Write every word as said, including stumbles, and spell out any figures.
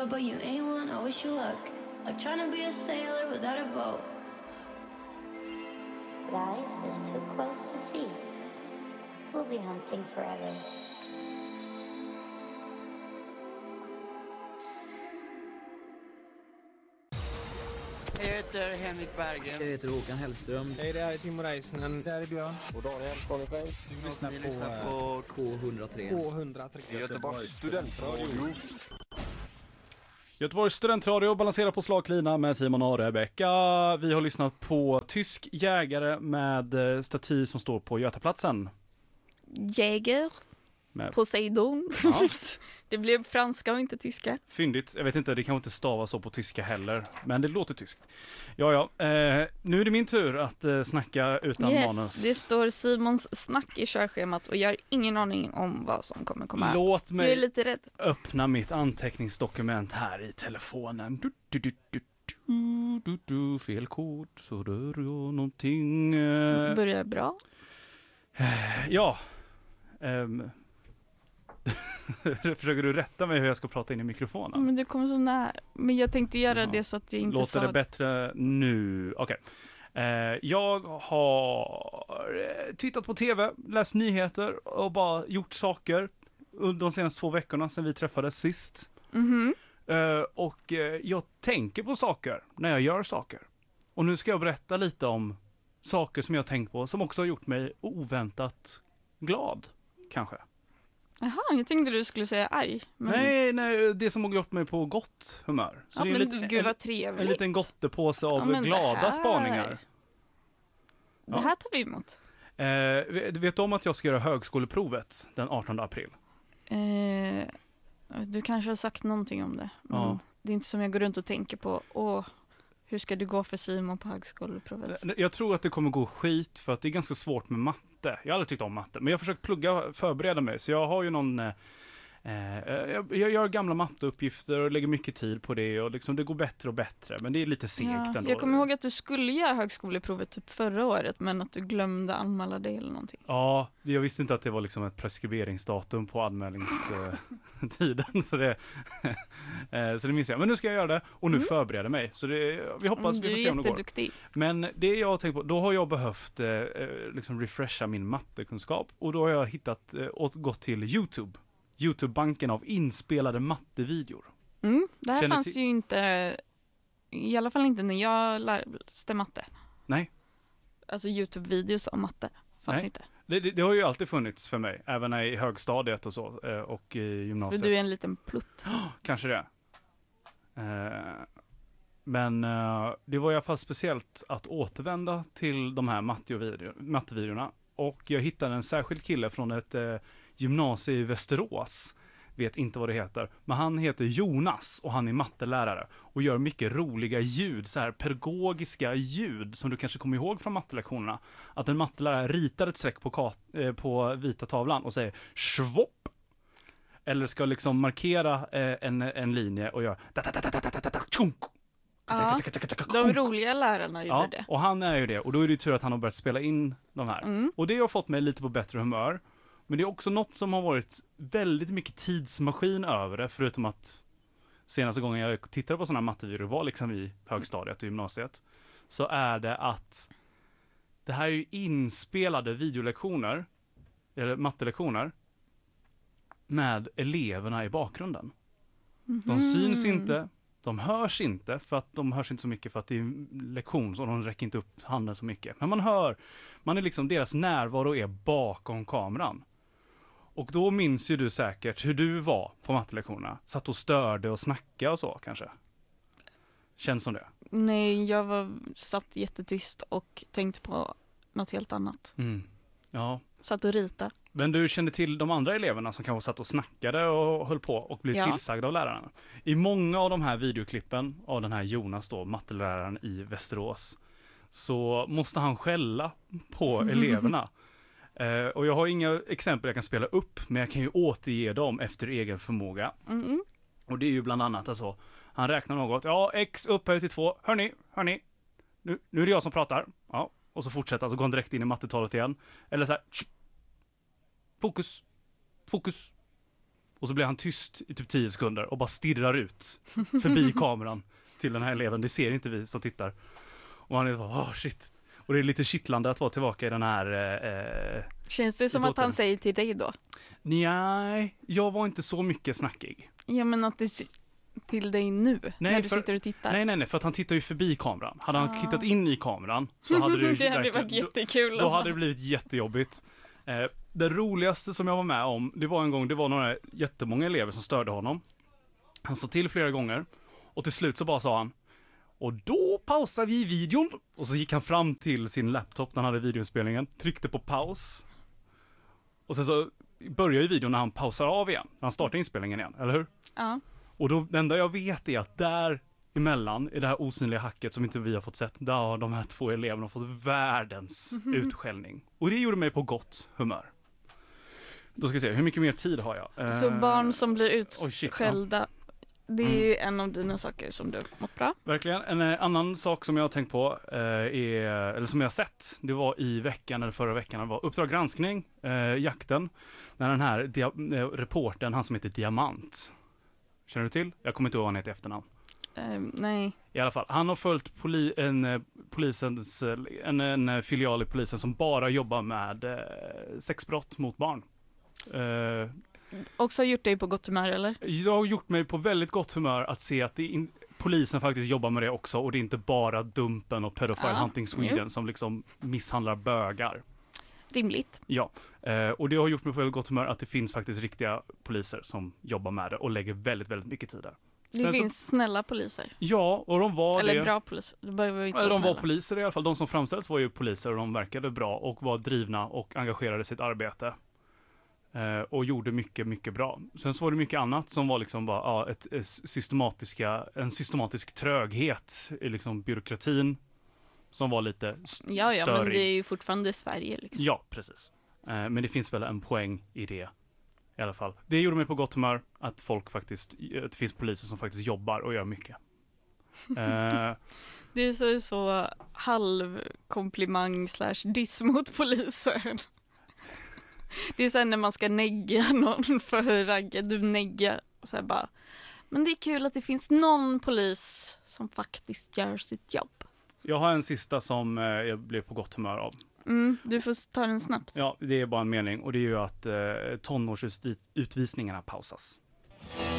girl, but you ain't one. I wish you luck. Like trying to be a sailor without a boat. Life is too close to sea. We'll be hunting forever. Jag heter Henrik Berggren. Jag heter Håkan Hellström. Hej, det här är Timo Reisnen. Det här är Björn. Och Daniel, Conny Face. Du lyssnar Ni på, lyssnar på K hundra tre. K hundra tre. Göteborgs studentradio. Göteborgs studentradio balanserar på slaklina med Simon och Rebecka. Vi har lyssnat på Tysk jägare med staty som står på Götaplatsen. Jäger. Med... Poseidon. Ja. Det blev franska och inte tyska. Fyndigt. Jag vet inte, det kan inte stava så på tyska heller. Men det låter tyskt. Ja, ja. Eh, nu är det min tur att eh, snacka utan yes, manus. Det står Simons snack i körschemat och jag har ingen aning om vad som kommer komma. Låt mig jag är lite rädd. öppna mitt anteckningsdokument här i telefonen. Du, du, du, du, du, du, du. Fel kod, så rör jag någonting. Eh, Börjar bra. eh, ja. Um, Försöker du rätta mig hur jag ska prata in i mikrofonen? Men du kommer så nära. Men jag tänkte göra Ja. det så att jag inte Låter sa det bättre nu? Okej. Okay. Eh, jag har eh, tittat på tv, läst nyheter och bara gjort saker under de senaste två veckorna sedan vi träffades sist. Mhm. Eh, och eh, jag tänker på saker när jag gör saker. Och nu ska jag berätta lite om saker som jag har tänkt på som också har gjort mig oväntat glad, kanske. Jaha, jag tänkte du skulle säga arg. Men... Nej, nej, det som har gjort mig på gott humör. Så ja, det är men lite, gud vad en, trevligt. en liten gottepåse av Ja, men glada det här- spaningar. Det här tar vi emot. Eh, du vet om att jag ska göra högskoleprovet den artonde april? Eh, du kanske har sagt någonting om det. Men Ja. det är inte som jag går runt och tänker på. Åh, hur ska du gå för Simon på högskoleprovet? Jag tror att det kommer gå skit för att det är ganska svårt med matte. Jag har aldrig tyckt om matte, men jag har försökt plugga, förbereda mig. Så jag har ju någon... Eh, jag, jag gör gamla matteuppgifter och lägger mycket tid på det. Och liksom, det går bättre och bättre, men det är lite segt Ja, ändå. jag kommer ihåg att du skulle göra högskoleprovet typ förra året, men att du glömde anmäla det eller någonting. Ja, jag visste inte att det var liksom ett preskriberingsdatum på anmälningstiden. så, det, eh, så det minns jag. Men nu ska jag göra det och nu Mm. förbereda mig. Så det, vi hoppas Mm, vi du får är se om det går. jätteduktig. Men det jag har tänkt på, då har jag behövt eh, eh, liksom refresha min mattekunskap. Och då har jag hittat eh, och gått till YouTube. YouTube-banken av inspelade mattevideor. Mm, det här Känner fanns till- ju inte, i alla fall inte när jag läste matte. Nej, Alltså YouTube-videos om matte fanns Nej. inte. det, det, det har ju alltid funnits för mig. Även i högstadiet och så. Eh, och i För gymnasiet. du är en liten plutt. Kanske det. Eh, men eh, det var i alla fall speciellt att återvända till de här mattevideo- mattevideorna. Och jag hittade en särskild kille från ett eh, gymnasie i Västerås. Vet inte vad det heter. Men han heter Jonas och han är mattelärare. Och gör mycket roliga ljud, så här pedagogiska ljud som du kanske kommer ihåg från mattelektionerna. Att en mattelärare ritar ett streck på, kat- eh, på vita tavlan och säger svopp. Eller ska liksom markera eh, en, en linje och göra Ja, de roliga lärarna gjorde Ja, det. och han är ju det. Och då är det ju tur att han har börjat spela in de här. Mm. Och det har fått mig lite på bättre humör. Men det är också något som har varit väldigt mycket tidsmaskin över det. Förutom att senaste gången jag tittade på sådana här mattevideor var liksom i högstadiet och gymnasiet. Så är det att det här är ju inspelade videolektioner. Eller mattelektioner. Med eleverna i bakgrunden. De syns inte. De hörs inte, för att de hörs inte så mycket för att det är en lektion så de räcker inte upp handen så mycket. Men man hör, man är liksom, deras närvaro är bakom kameran. Och då minns ju du säkert hur du var på mattelektionerna. Satt och störde och snackade och så kanske. Känns som det. Nej, jag var satt jättetyst och tänkte på något helt annat. Mm. Ja. Satt och rita. Men du kände till de andra eleverna som kanske satt och snackade och höll på och blev Ja. tillsagda av lärarna. I många av de här videoklippen av den här Jonas då, matteläraren i Västerås, så måste han skälla på eleverna. Eh, och jag har inga exempel jag kan spela upp, men jag kan ju återge dem efter egen förmåga. Mm. Och det är ju bland annat alltså, han räknar något, ja, x upphöjt till två, hörni, hörni, nu, nu är det jag som pratar. Ja, och så fortsätter, så går han direkt in i mattetalet igen. Eller så här, tsch, fokus, fokus, Och så blir han tyst i typ tio sekunder och bara stirrar ut förbi kameran till den här eleven. Det ser inte vi som tittar. Och han är bara, åh shit. Och det är lite kittlande att vara tillbaka i den här... Eh, Känns det som att han säger till dig då? Nej, jag var inte så mycket snackig. Ja, men att det ser till dig nu, Nej, när du för, sitter och tittar. Nej, nej, nej, för att han tittar ju förbi kameran. Hade han ah. tittat in i kameran så hade det ju det hade varit jättekul. Då, då hade det blivit jättejobbigt. Eh, det roligaste som jag var med om, det var en gång, det var några jättemånga elever som störde honom. Han sa till flera gånger och till slut så bara sa han, och då pausar vi videon. Och så gick han fram till sin laptop när han hade videoinspelningen, tryckte på paus. Och sen så börjar ju videon när han pausar av igen, när han startar inspelningen igen, eller hur? Ja. Och då, det enda jag vet är att där emellan, i det här osynliga hacket som inte vi har fått sett, där har de här två eleverna fått världens mm-hmm. utskällning. Och det gjorde mig på gott humör. Då ska vi se, hur mycket mer tid har jag? Så uh, barn som blir utskällda, oh shit, ja. Det är mm. en av dina saker som du har mått bra. Verkligen. En eh, annan sak som jag har tänkt på, eh, är, eller som jag har sett, det var i veckan eller förra veckan, det var Uppdrag granskning, eh, jakten, när den här dia- eh, reportern, han som heter Diamant. Känner du till? Jag kommer inte ihåg vad han heter i efternamn. Uh, nej. I alla fall, han har följt poli- en, eh, polisens, en, en filial i polisen som bara jobbar med eh, sexbrott mot barn. Eh, Också gjort dig på gott humör, eller? Jag har gjort mig på väldigt gott humör att se att det in, polisen faktiskt jobbar med det också, och det är inte bara Dumpen och Pedophile ja, Hunting Sweden jo. som liksom misshandlar bögar. Rimligt. Ja, eh, och det har gjort mig på väldigt gott humör att det finns faktiskt riktiga poliser som jobbar med det och lägger väldigt, väldigt mycket tid där. Det Sen finns så, snälla poliser. Ja, och de var Eller det. bra poliser. Det behöver inte Eller vara de var snälla. poliser i alla fall. De som framställs var ju poliser och de verkade bra och var drivna och engagerade i sitt arbete. Eh, och gjorde mycket, mycket bra. Sen så var det mycket annat som var liksom bara ja, ett, ett systematiska, en systematisk tröghet i liksom byråkratin som var lite st- Ja, ja, störig. men det är ju fortfarande Sverige liksom. Ja, precis. Eh, men det finns väl en poäng i det i alla fall. Det gjorde mig på gott humör att folk faktiskt, att det finns poliser som faktiskt jobbar och gör mycket. Eh, Det är så, så halvkomplimang slash diss mot polisen. Det är sen när man ska negga någon för ragga, du negga och så här bara, men det är kul att det finns någon polis som faktiskt gör sitt jobb. jag har en sista som eh, jag blev på gott humör av. Mm, du får ta den snabbt. Ja, det är bara en mening och det är ju att eh, tonårsutvisningarna pausas.